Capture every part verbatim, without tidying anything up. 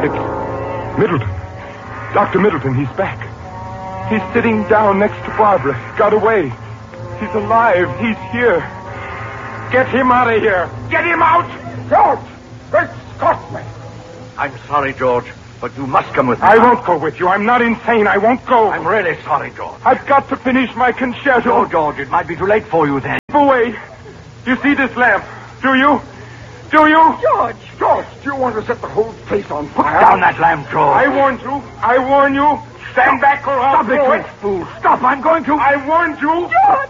It's Middleton. Doctor Middleton, he's back. He's sitting down next to Barbara. Got away. He's alive. He's here. Get him out of here. Get him out! George! Great Scott, man. I'm sorry, George, but you must come with me. I won't go with you. I'm not insane. I won't go. I'm really sorry, George. I've got to finish my concerto. Oh, George, it might be too late for you then. Keep away. You see this lamp, do you? Do you? George! George, do you want to set the whole place on fire? Down that lamp, George. I warned you. I warn you. Stand back or I'll Stop it, throw you fool. Stop, I'm going to... I warned you. George!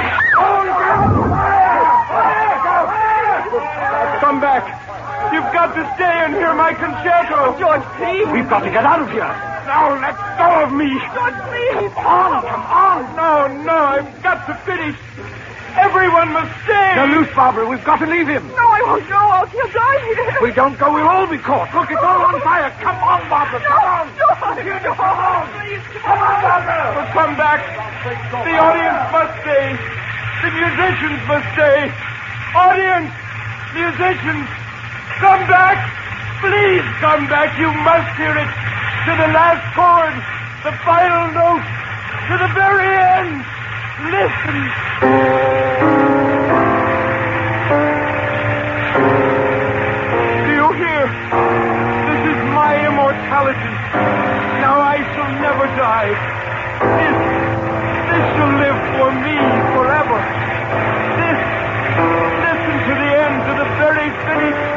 Come back. You've got to stay and hear my concerto. George, please. We've got to get out of here. Now let go of me. George, please. Come on, come on. No, no, I've got to finish. Everyone must stay. Now, loose, Barbara. We've got to leave him. No, I won't go. I'll he'll die here. If we don't go, we'll all be caught. Look, it's all on fire. Come on, Barbara. Come on. George, You George, come on. please. Come on, Barbara. But come back. The audience must stay. The musicians must stay. Audience, musicians, come back. Please come back. You must hear it. To the last chord. The final note. To the very end. Listen. Do you hear? This is my immortality. Now I shall never die. This, this shall live for me forever. This, listen to the end, to the very finish